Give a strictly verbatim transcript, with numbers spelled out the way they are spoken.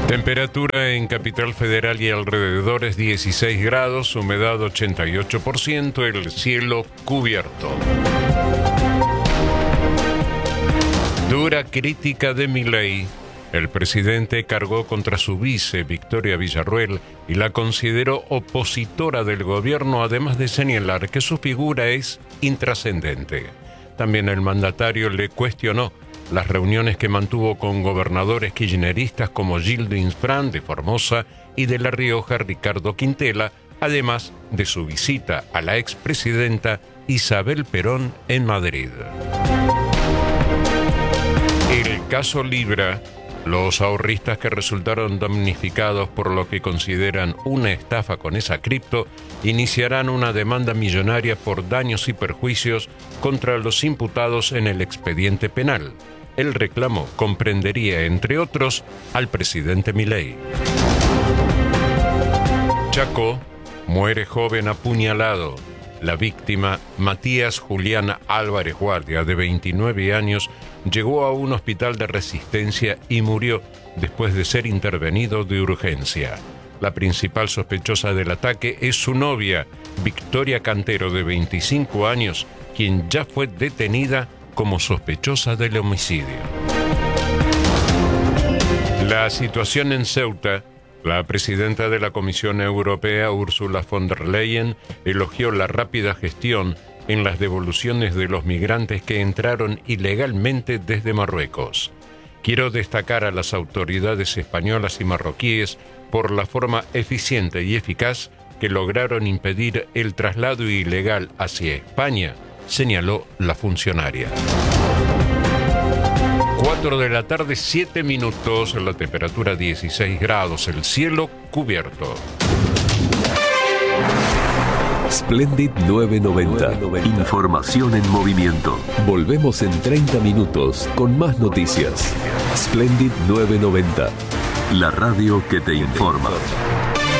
Temperatura en Capital Federal y alrededores dieciséis grados, humedad ochenta y ocho por ciento, el cielo cubierto. Dura crítica de Milei. El presidente cargó contra su vice, Victoria Villarruel, y la consideró opositora del gobierno, además de señalar que su figura es intrascendente. También el mandatario le cuestionó las reuniones que mantuvo con gobernadores kirchneristas como Gildo Infran de Formosa y de La Rioja, Ricardo Quintela, además de su visita a la expresidenta Isabel Perón en Madrid. El caso Libra. Los ahorristas que resultaron damnificados por lo que consideran una estafa con esa cripto iniciarán una demanda millonaria por daños y perjuicios contra los imputados en el expediente penal. El reclamo comprendería, entre otros, al presidente Milei. Chaco, muere joven apuñalado. La víctima, Matías Julián Álvarez Guardia, de veintinueve años, llegó a un hospital de Resistencia y murió después de ser intervenido de urgencia. La principal sospechosa del ataque es su novia, Victoria Cantero, de veinticinco años, quien ya fue detenida como sospechosa del homicidio. La situación en Ceuta. La presidenta de la Comisión Europea, Ursula von der Leyen, elogió la rápida gestión en las devoluciones de los migrantes que entraron ilegalmente desde Marruecos. Quiero destacar a las autoridades españolas y marroquíes por la forma eficiente y eficaz que lograron impedir el traslado ilegal hacia España, señaló la funcionaria. cuatro de la tarde, siete minutos, la temperatura dieciséis grados, el cielo cubierto. Splendid novecientos noventa. Información en movimiento. Volvemos en treinta minutos con más noticias. Splendid novecientos noventa. La radio que te informa.